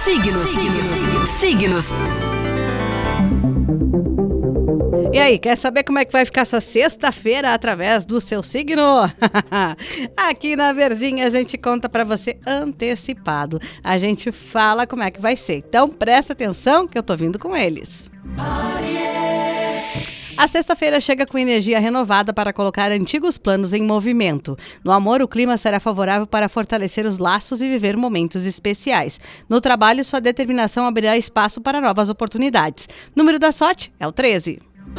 Signos. E aí, quer saber como é que vai ficar sua sexta-feira através do seu signo? Aqui na Verdinha a gente conta pra você antecipado. A gente fala como é que vai ser. Então presta atenção que eu tô vindo com eles. A sexta-feira chega com energia renovada para colocar antigos planos em movimento. No amor, o clima será favorável para fortalecer os laços e viver momentos especiais. No trabalho, sua determinação abrirá espaço para novas oportunidades. Número da sorte é o 13.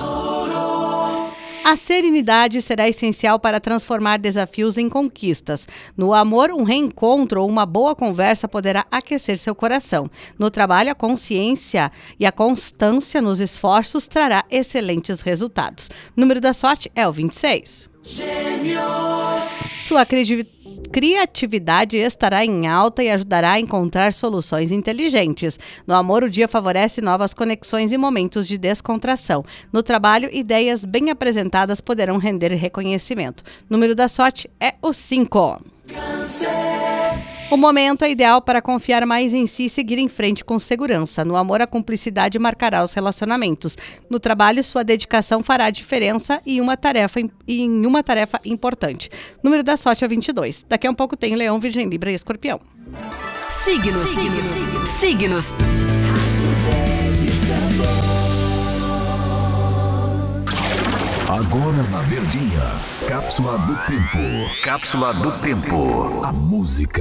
A serenidade será essencial para transformar desafios em conquistas. No amor, um reencontro ou uma boa conversa poderá aquecer seu coração. No trabalho, a consciência e a constância nos esforços trará excelentes resultados. O número da sorte é o 26. Gêmeos. Sua criatividade estará em alta e ajudará a encontrar soluções inteligentes. No amor, o dia favorece novas conexões e momentos de descontração. No trabalho, ideias bem apresentadas poderão render reconhecimento. O número da sorte é o 5. O momento é ideal para confiar mais em si e seguir em frente com segurança. No amor, a cumplicidade marcará os relacionamentos. No trabalho, sua dedicação fará diferença em uma tarefa importante. O número da sorte é 22. Daqui a um pouco tem Leão, Virgem, Libra e Escorpião. Signos. Agora na Verdinha, Cápsula do Tempo. A música